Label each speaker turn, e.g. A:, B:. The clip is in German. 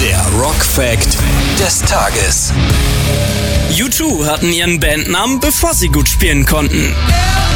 A: Der Rock-Fact des Tages.
B: U2 hatten ihren Bandnamen, bevor sie gut spielen konnten.